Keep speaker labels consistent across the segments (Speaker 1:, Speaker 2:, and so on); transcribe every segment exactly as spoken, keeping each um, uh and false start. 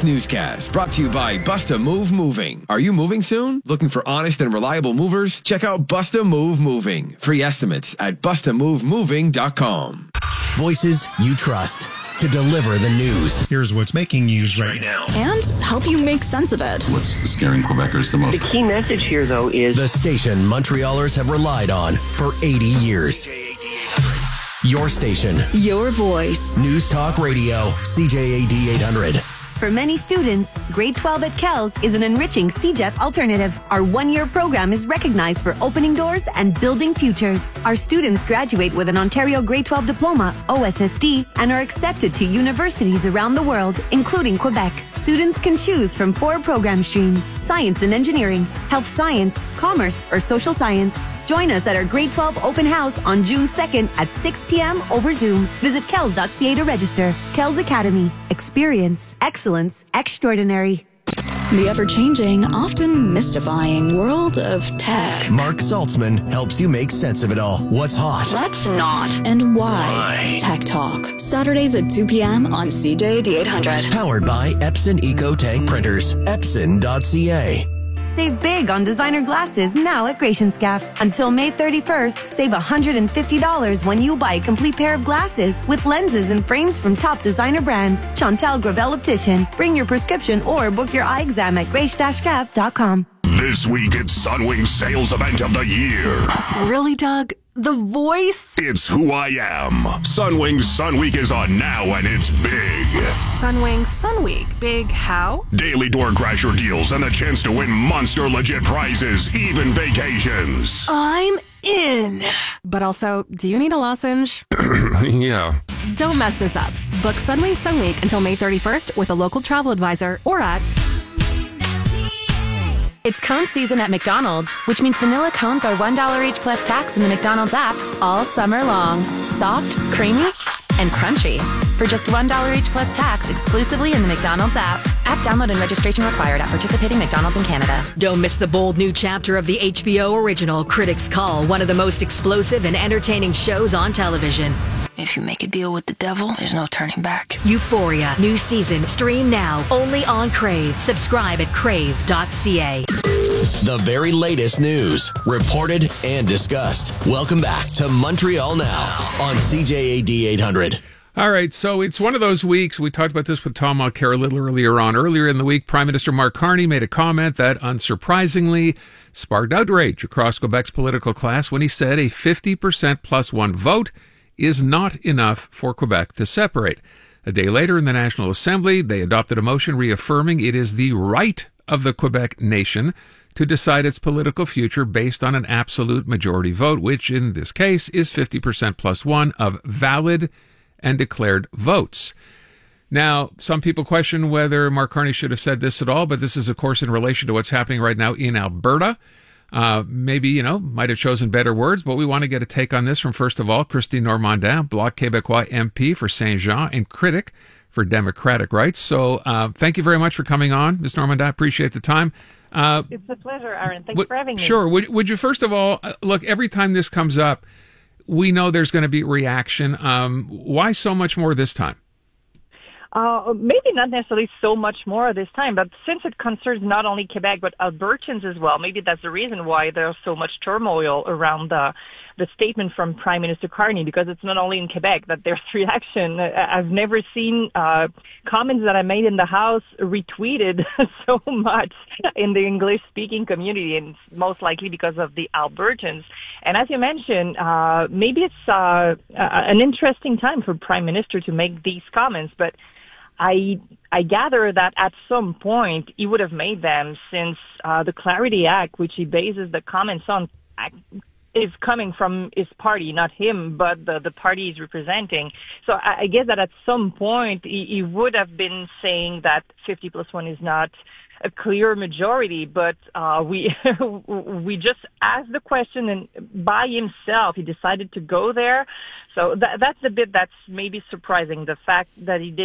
Speaker 1: This newscast brought to you by Busta Move Moving. Are you moving soon? Looking for honest and reliable movers? Check out Busta Move Moving. Free estimates at busta move moving dot com.
Speaker 2: Voices you trust to deliver the news.
Speaker 3: Here's what's making news right now.
Speaker 4: And help you make sense of it.
Speaker 5: What's scaring Quebecers the most?
Speaker 6: The key message here, though, is
Speaker 2: the station Montrealers have relied on for eighty years. Your station.
Speaker 4: Your voice.
Speaker 2: News Talk Radio, C J A D eight hundred.
Speaker 7: For many students, grade twelve at Kells is an enriching C J E P alternative. Our one-year program is recognized for opening doors and building futures. Our students graduate with an Ontario grade twelve diploma, O S S D, and are accepted to universities around the world, including Quebec. Students can choose from four program streams: science and engineering, health science, commerce, or social science. Join us at our grade twelve open house on June second at six p.m. over Zoom. Visit kells dot c a to register. Kells Academy. Experience. Excellence. Extraordinary.
Speaker 4: The ever-changing, often mystifying world of tech.
Speaker 2: Mark Saltzman helps you make sense of it all. What's hot?
Speaker 4: What's not? And why?
Speaker 2: Why?
Speaker 4: Tech Talk. Saturdays at two p.m. on C J A D eight hundred.
Speaker 2: Powered by Epson Eco Tank Printers. epson dot c a.
Speaker 7: Save big on designer glasses now at Gratianscaf. Until May thirty-first, save one hundred fifty dollars when you buy a complete pair of glasses with lenses and frames from top designer brands. Chantal Gravel Optician. Bring your prescription or book your eye exam at grace dash caf dot com.
Speaker 8: This week, it's Sunwing's sales event of the year.
Speaker 9: Really, Doug? The voice?
Speaker 8: It's who I am. Sunwing's Sun Week is on now, and it's big.
Speaker 9: Sunwing Sun Week. Big how?
Speaker 8: Daily door crasher deals and the chance to win monster legit prizes, even vacations.
Speaker 9: I'm in. But also, do you need a lozenge?
Speaker 8: Yeah.
Speaker 9: Don't mess this up. Book Sunwing Sun Week until May thirty-first with a local travel advisor or at... It's cone season at McDonald's, which means vanilla cones are one dollar each plus tax in the McDonald's app all summer long. Soft, creamy, and crunchy. For just one dollar each plus tax exclusively in the McDonald's app. App download and registration required at participating McDonald's in Canada.
Speaker 10: Don't miss the bold new chapter of the H B O original Critics' Call, one of the most explosive and entertaining shows on television.
Speaker 11: If you make a deal with the devil, there's no turning back.
Speaker 10: Euphoria, new season, stream now, only on Crave. Subscribe at crave dot c a.
Speaker 2: The very latest news, reported and discussed. Welcome back to Montreal Now on C J A D eight hundred.
Speaker 12: All right, so it's one of those weeks. We talked about this with Tom Mulcair a little earlier on. Earlier in the week, Prime Minister Mark Carney made a comment that, unsurprisingly, sparked outrage across Quebec's political class when he said a fifty percent plus one vote is not enough for Quebec to separate. A day later in the National Assembly, they adopted a motion reaffirming it is the right of the Quebec nation to decide its political future based on an absolute majority vote, which in this case is fifty percent plus one of valid and declared votes. Now, some people question whether Mark Carney should have said this at all, but this is, of course, in relation to what's happening right now in Alberta. Uh, maybe, you know, might have chosen better words, but we want to get a take on this from, first of all, Christine Normandin, Bloc Québécois M P for Saint-Jean and critic for democratic rights. So uh, thank you very much for coming on, Miz Normandin. I appreciate the time. Uh,
Speaker 13: it's a pleasure, Aaron. Thanks
Speaker 12: w-
Speaker 13: for having me.
Speaker 12: Sure. Would, would you, first of all, uh, look, every time this comes up, we know there's going to be reaction. Um, why so much more this time?
Speaker 13: Uh, maybe not necessarily so much more this time, but since it concerns not only Quebec, but Albertans as well, maybe that's the reason why there's so much turmoil around the, the statement from Prime Minister Carney, because it's not only in Quebec that there's reaction. I've never seen uh, comments that I made in the House retweeted so much in the English-speaking community, and most likely because of the Albertans. And as you mentioned, uh, maybe it's uh, an interesting time for Prime Minister to make these comments, but I I gather that at some point he would have made them, since uh, the Clarity Act, which he bases the comments on, is coming from his party, not him, but the, the party he's representing. So I, I guess that at some point he, he would have been saying that fifty plus one is not a clear majority, but uh, we we just asked the question, and by himself he decided to go there. So that, that's the bit that's maybe surprising, the fact that he did it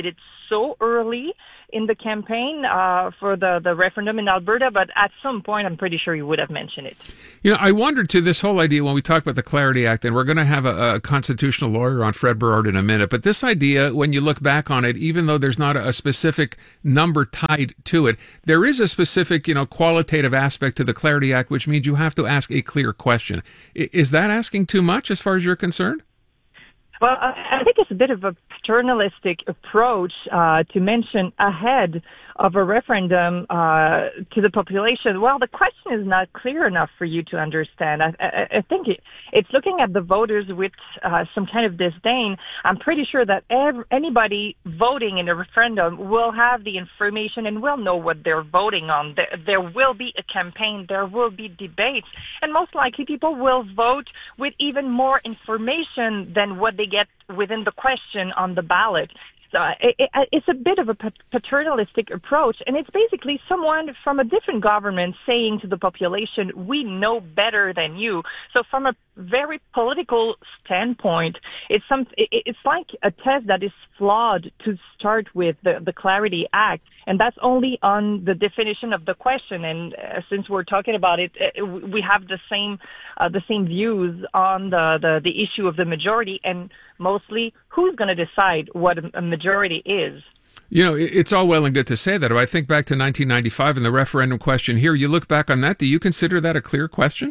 Speaker 13: so early in the campaign uh, for the, the referendum in Alberta, but at some point, I'm pretty sure he would have mentioned it.
Speaker 12: You know, I wondered too, this whole idea when we talk about the Clarity Act, and we're going to have a, a constitutional lawyer on, Fred Berard, in a minute, but this idea, when you look back on it, even though there's not a specific number tied to it, there is a specific, you know, qualitative aspect to the Clarity Act, which means you have to ask a clear question. I, is that asking too much as far as you're concerned?
Speaker 13: Well, I think it's a bit of a paternalistic approach uh, to mention ahead of a referendum uh, to the population. Well, the question is not clear enough for you to understand. I, I, I think it, it's looking at the voters with uh, some kind of disdain. I'm pretty sure that every, anybody voting in a referendum will have the information and will know what they're voting on. There, there will be a campaign. There will be debates. And most likely people will vote with even more information than what they get within the question on the ballot. So it, it, it's a bit of a paternalistic approach, and it's basically someone from a different government saying to the population, we know better than you. So from a very political standpoint, it's some, it, it's like a test that is flawed to start with, the, the Clarity Act, and that's only on the definition of the question. And uh, since we're talking about it, uh, we have the same uh, the same views on the, the, the issue of the majority, and mostly who's going to decide what a majority is.
Speaker 12: You know, it's all well and good to say that. If I think back to nineteen ninety-five and the referendum question here, you look back on that, do you consider that a clear question?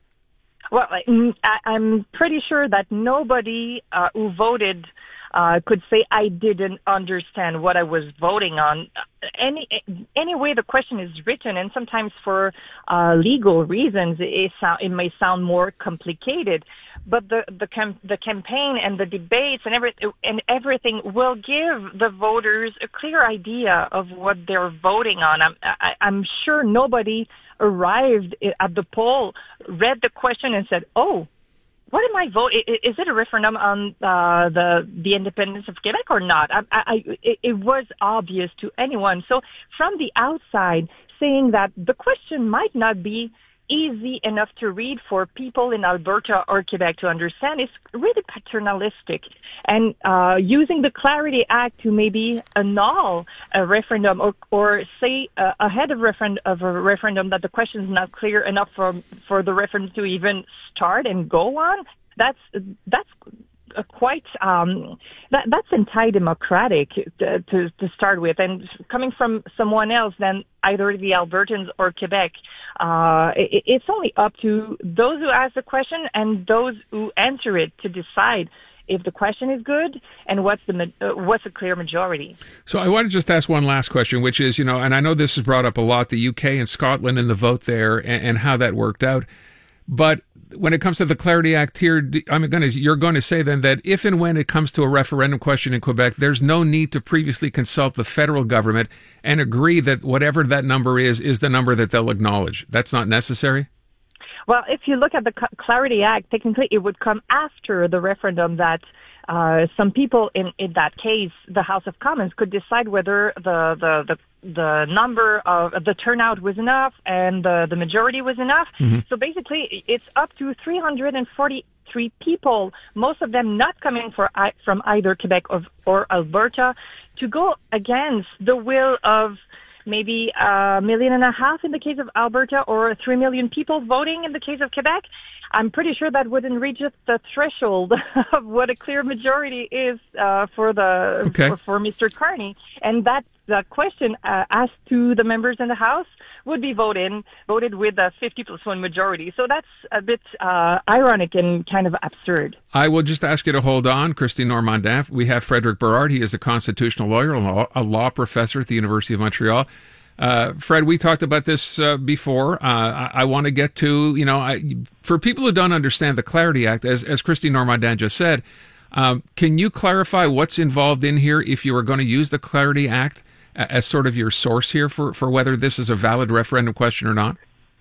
Speaker 13: Well, I, I'm pretty sure that nobody uh, who voted uh, could say I didn't understand what I was voting on. Any anyway, the question is written, and sometimes for uh, legal reasons, it, sound, it may sound more complicated. But the the, cam- the campaign and the debates and every and everything will give the voters a clear idea of what they're voting on. I'm I, I'm sure nobody arrived at the poll, read the question, and said, "Oh, what am I voting? Is it a referendum on uh, the the independence of Quebec or not?" I, I, it, it was obvious to anyone. So from the outside, saying that the question might not be easy enough to read for people in Alberta or Quebec to understand is really paternalistic. And uh, using the Clarity Act to maybe annul a referendum or, or say uh, ahead of, referend- of a referendum that the question is not clear enough for for the referendum to even start and go on, that's that's uh, quite um, that that's anti-democratic to, to to start with. And coming from someone else than either the Albertans or Quebec, uh, it, it's only up to those who ask the question and those who answer it to decide if the question is good and what's the uh, what's a clear majority. So
Speaker 12: I want to just ask one last question, which is, you know, and I know this is brought up a lot, the U K and Scotland and the vote there and, and how that worked out. But when it comes to the Clarity Act here, I'm going to, you're going to say then that if and when it comes to a referendum question in Quebec, there's no need to previously consult the federal government and agree that whatever that number is, is the number that they'll acknowledge. That's not necessary?
Speaker 13: Well, if you look at the Clarity Act, technically it would come after the referendum that uh, some people in, in that case, the House of Commons, could decide whether the, the, the the number of the turnout was enough and the, the majority was enough. Mm-hmm. So basically, it's up to three hundred forty-three people, most of them not coming for, from either Quebec or, or Alberta, to go against the will of maybe a million and a half in the case of Alberta or three million people voting in the case of Quebec. I'm pretty sure that wouldn't reach the threshold of what a clear majority is uh, for the okay. for, for Mister Carney, and that the question uh, asked to the members in the House would be voted voted with a fifty plus one majority. So that's a bit uh, ironic and kind of absurd.
Speaker 12: I will just ask you to hold on, Christine Normandin. We have Frederic Berard. He is a constitutional lawyer, a law, a law professor at the University of Montreal. Uh, Fred, we talked about this uh, before. Uh, I, I want to get to, you know, I, for people who don't understand the Clarity Act, as, as Christine Normandin just said, um, can you clarify what's involved in here if you were going to use the Clarity Act as sort of your source here for, for whether this is a valid referendum question or not?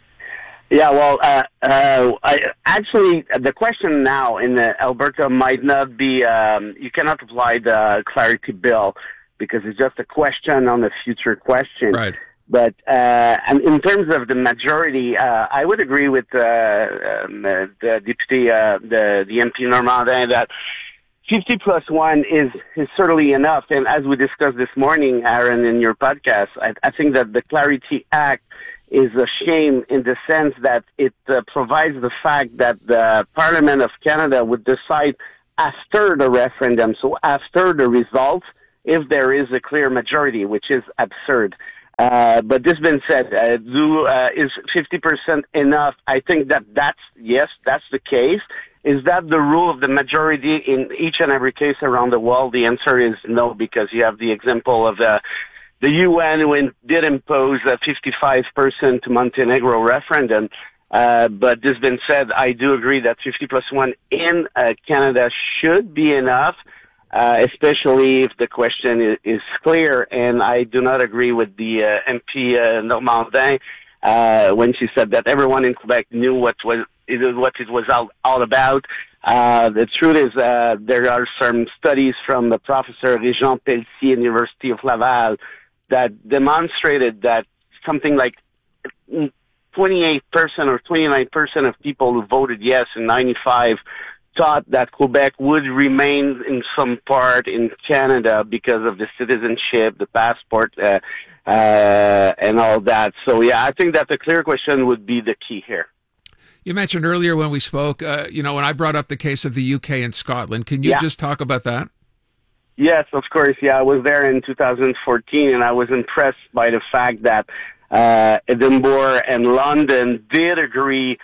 Speaker 6: Yeah, well, uh, uh, I, actually, the question now in uh, Alberta might not be, um, you cannot apply the Clarity Bill because it's just a question on a future question.
Speaker 12: Right.
Speaker 6: But uh, and in terms of the majority, uh, I would agree with uh, um, uh, the deputy, uh, the, the M P Normandin that fifty plus one is, is certainly enough. And as we discussed this morning, Aaron, in your podcast, I, I think that the Clarity Act is a shame in the sense that it uh, provides the fact that the Parliament of Canada would decide after the referendum, so after the results, if there is a clear majority, which is absurd. Uh, but this being said, uh, do, uh, is fifty percent enough? I think that that's, yes, that's the case. Is that the rule of the majority in each and every case around the world? The answer is no, because you have the example of uh, the U N who did impose a fifty-five percent Montenegro referendum. Uh, but this being said, I do agree that fifty plus one in uh, Canada should be enough. Uh, especially if the question is, is clear, and I do not agree with the uh, M P uh, Normandin uh, when she said that everyone in Quebec knew what was it, what it was all, all about. Uh, the truth is, uh, there are some studies from the professor Régent Pelletier, University of Laval, that demonstrated that something like twenty-eight percent or twenty-nine percent of people who voted yes in ninety-five thought that Quebec would remain in some part in Canada because of the citizenship, the passport, uh, uh, and all that. So, yeah, I think that the clear question would be the key here.
Speaker 12: You mentioned earlier when we spoke, uh, you know, when I brought up the case of the U K and Scotland. Can you
Speaker 6: yeah.
Speaker 12: just talk about that?
Speaker 6: Yes, of course. Yeah, I was there in two thousand fourteen, and I was impressed by the fact that uh, Edinburgh and London did agree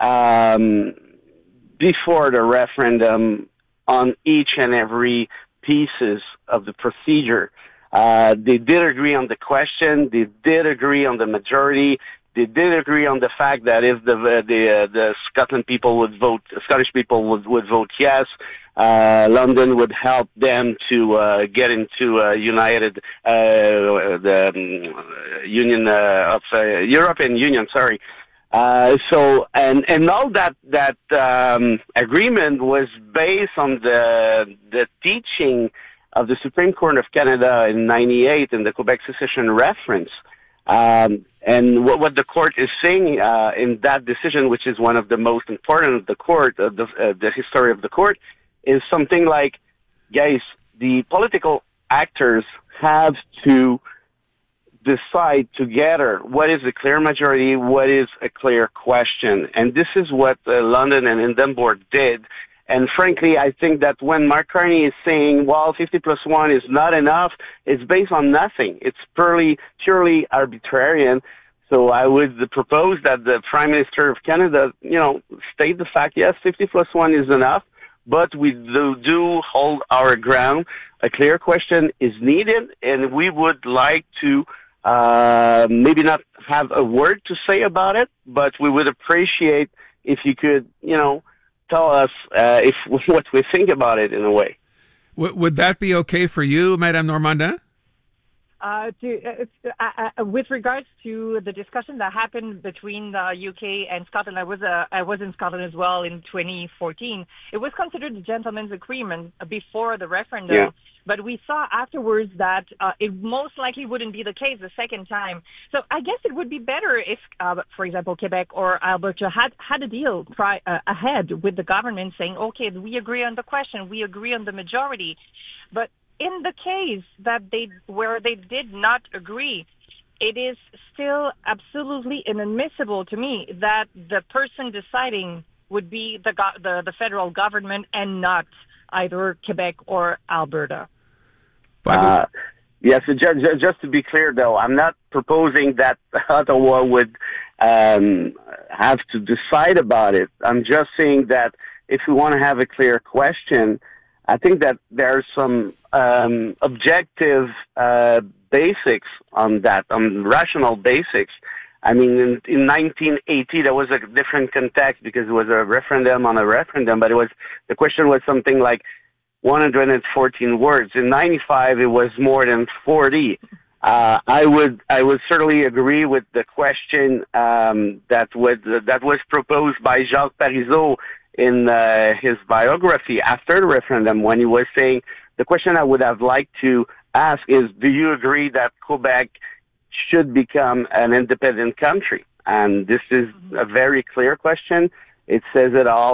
Speaker 6: um before the referendum on each and every pieces of the procedure. Uh, they did agree on the question. They did agree on the majority. They did agree on the fact that if the the uh, the Scotland people would vote, Scottish people would would vote yes, uh, London would help them to uh, get into uh, United uh, the um, Union uh, of uh, European Union. Sorry. Uh, so, and, and all that, that, um, agreement was based on the, the teaching of the Supreme Court of Canada in ninety-eight in the Quebec Secession reference. Um, and what, what the court is saying, uh, in that decision, which is one of the most important of the court, uh, the, uh, the history of the court, is something like, guys, the political actors have to decide together what is a clear majority, what is a clear question. And this is what uh, London and Edinburgh did. And frankly, I think that when Mark Carney is saying, well, fifty plus one is not enough, it's based on nothing. It's purely, purely arbitrarian. So I would propose that the Prime Minister of Canada, you know, state the fact, yes, fifty plus one is enough, but we do, do hold our ground. A clear question is needed, and we would like to Uh, maybe not have a word to say about it, but we would appreciate if you could, you know, tell us uh, if what we think about it in a way.
Speaker 12: W- would that be okay for you, Madame Normandin?
Speaker 13: Uh, to, uh, uh, with regards to the discussion that happened between the U K and Scotland, I was uh, I was in Scotland as well in twenty fourteen. It was considered a gentleman's agreement before the referendum, yeah. But we saw afterwards that uh, it most likely wouldn't be the case the second time. So I guess it would be better if, uh, for example, Quebec or Alberta had had a deal try, uh, ahead with the government saying, okay, we agree on the question, we agree on the majority, but in the case that they where they did not agree, it is still absolutely inadmissible to me that the person deciding would be the go- the, the federal government and not either Quebec or Alberta.
Speaker 6: Uh, yes, yeah, so just, just to be clear, though, I'm not proposing that Ottawa would um, have to decide about it. I'm just saying that if we want to have a clear question, I think that there are some um, objective uh, basics on that, on rational basics. I mean, in, in nineteen eighty, there was a different context because it was a referendum on a referendum, but it was the question was something like one hundred fourteen words. In ninety-five, it was more than forty. Uh, I would I would certainly agree with the question um, that was that was proposed by Jacques Parizeau in uh, his biography after the referendum, when he was saying, the question I would have liked to ask is, do you agree that Quebec should become an independent country? And this is a very clear question. It says it all.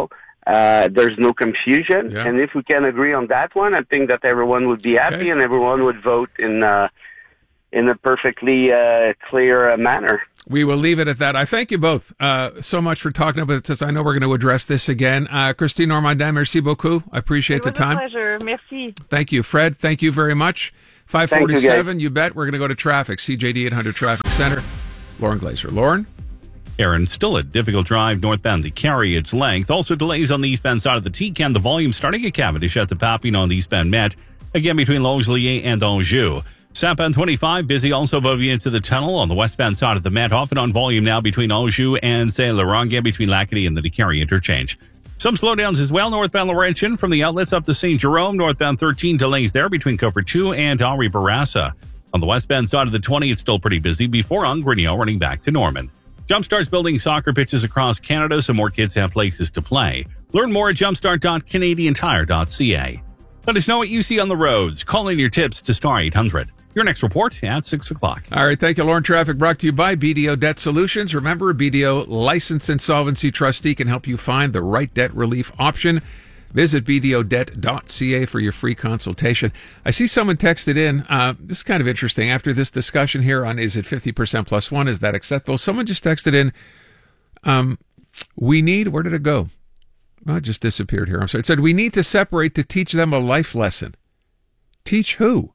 Speaker 6: uh, there's no confusion.
Speaker 12: Yeah.
Speaker 6: And if we can agree on that one, I think that everyone would be happy
Speaker 12: Okay.
Speaker 6: and everyone would vote in uh, in a perfectly uh, clear uh, manner.
Speaker 12: We will leave it at that. I thank you both uh, so much for talking about this. I know we're going to address this again. Uh, Christine Normandin, merci beaucoup. I appreciate
Speaker 13: It
Speaker 12: the
Speaker 13: was
Speaker 12: time.
Speaker 13: a pleasure. Merci.
Speaker 12: Thank you, Fred. Thank you very much. five forty-seven, you, you bet. We're going to go to traffic. C J D eight hundred Traffic Center. Lauren Glazer. Lauren?
Speaker 14: Aaron, still a difficult drive northbound to carry its length. Also delays on the eastbound side of the T-Can. The volume starting at Cavendish at the Papillon on the eastbound Met. Again, between Longueuil and Anjou. Southbound twenty-five, busy also above you into the tunnel on the westbound side of the Met. Often on volume now between Anjou and Saint-Laurent. Again, between Lacadie and the DeCarry interchange. Some slowdowns as well. Northbound Laurentian from the outlets up to Saint Jerome. Northbound thirteen, delays there between Cover two and Henri Bourassa. On the westbound side of the twenty, it's still pretty busy before Ongrinio running back to Norman. Jumpstart's building soccer pitches across Canada so more kids have places to play. Learn more at jumpstart dot canadian tire dot c a. Let us know what you see on the roads. Call in your tips to star eight hundred. Your next report at six o'clock.
Speaker 12: All right, thank you, Lauren. Traffic brought to you by B D O Debt Solutions. Remember, a B D O licensed insolvency trustee can help you find the right debt relief option. Visit b d o debt dot c a for your free consultation. I see someone texted in. Uh, this is kind of interesting. After this discussion here on is it fifty percent plus one, is that acceptable? Someone just texted in, um, we need, where did it go? Oh, it just disappeared here. I'm sorry. It said, we need to separate to teach them a life lesson. Teach who?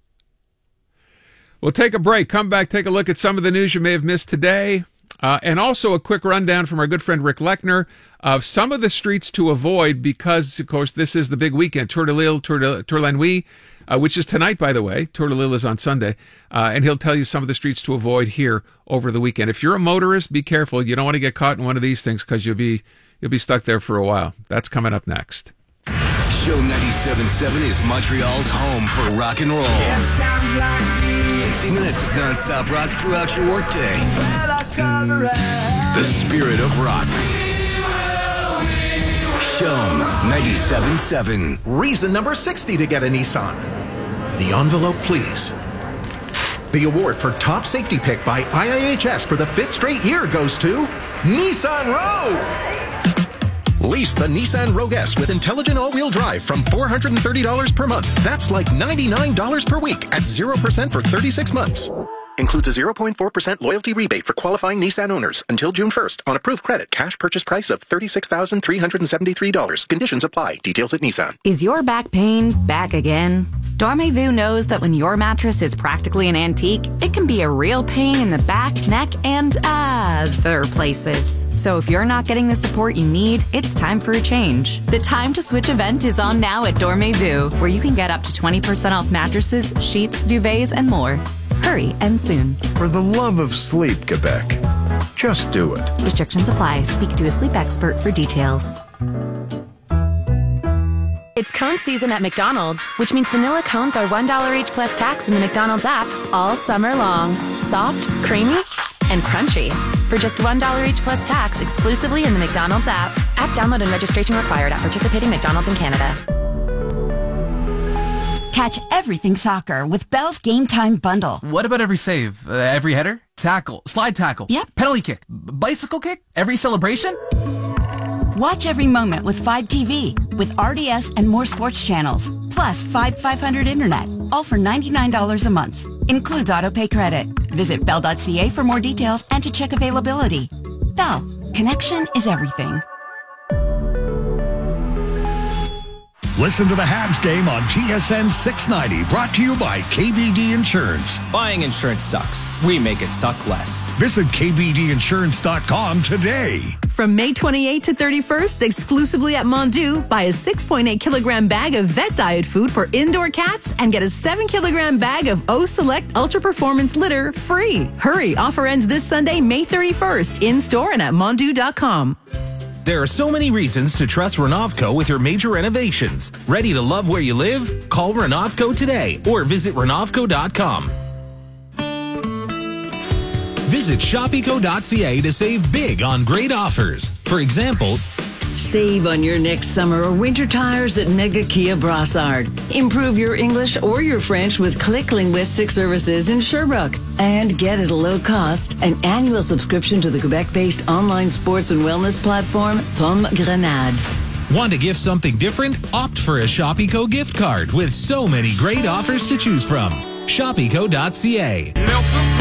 Speaker 12: We'll take a break, come back, take a look at some of the news you may have missed today, uh, and also a quick rundown from our good friend Rick Lechner of some of the streets to avoid because, of course, this is the big weekend, Tour de Lille, Tour, de, Tour la Nuit, uh, which is tonight, by the way. Tour de Lille is on Sunday, uh, and he'll tell you some of the streets to avoid here over the weekend. If you're a motorist, be careful. You don't want to get caught in one of these things because you'll be, you'll be stuck there for a while. That's coming up next.
Speaker 2: Show ninety-seven point seven is Montreal's home for rock and roll. sixty minutes of non-stop rock throughout your workday. The spirit of rock. Show ninety-seven point seven.
Speaker 15: Reason number sixty to get a Nissan. The envelope, please. The award for top safety pick by I I H S for the fifth straight year goes to Nissan Rogue. Lease the Nissan Rogue S with intelligent all-wheel drive from four hundred thirty dollars per month. That's like ninety-nine dollars per week at zero percent for thirty-six months. Includes a zero point four percent loyalty rebate for qualifying Nissan owners until June first on approved credit. Cash purchase price of thirty-six thousand three hundred seventy-three dollars. Conditions apply. Details at Nissan.
Speaker 4: Is your back pain back again? Dormez-vous knows that when your mattress is practically an antique, it can be a real pain in the back, neck, and other places. So if you're not getting the support you need, it's time for a change. The Time to Switch event is on now at Dormez-vous, where you can get up to twenty percent off mattresses, sheets, duvets, and more. Hurry and soon.
Speaker 3: For the love of sleep, Quebec, just do it.
Speaker 4: Restrictions apply. Speak to a sleep expert for details.
Speaker 9: It's cone season at McDonald's, which means vanilla cones are one dollar each plus tax in the McDonald's app all summer long. Soft, creamy, and crunchy. For just one dollar each plus tax exclusively in the McDonald's app. App download and registration required at participating McDonald's in Canada.
Speaker 16: Catch everything soccer with Bell's Game Time Bundle.
Speaker 17: What about every save? Uh, every header? Tackle? Slide tackle?
Speaker 16: Yep.
Speaker 17: Penalty kick? B- bicycle kick? Every celebration?
Speaker 16: Watch every moment with Fibe T V with R D S and more sports channels. Plus Fibe five hundred Internet. All for ninety-nine dollars a month. Includes autopay credit. Visit bell dot c a for more details and to check availability. Bell. Connection is everything.
Speaker 18: Listen to the Habs game on T S N six ninety, brought to you by K B D Insurance.
Speaker 19: Buying insurance sucks. We make it suck less.
Speaker 18: Visit k b d insurance dot com today.
Speaker 7: From May twenty-eighth to thirty-first, exclusively at Mondu, buy a six point eight kilogram bag of vet diet food for indoor cats and get a seven kilogram bag of O Select Ultra Performance litter free. Hurry, offer ends this Sunday, May thirty-first, in store and at mondu dot com.
Speaker 20: There are so many reasons to trust Renovco with your major renovations. Ready to love where you live? Call Renovco today or visit renovco dot com.
Speaker 21: Visit shop eco dot c a to save big on great offers. For example,
Speaker 10: save on your next summer or winter tires at Mega Kia Brassard. Improve your English or your French with Click Linguistic Services in Sherbrooke. And get at a low cost an annual subscription to the Quebec-based online sports and wellness platform Pomme Grenade.
Speaker 21: Want to gift something different? Opt for a ShopEco gift card with so many great offers to choose from. shop eco dot c a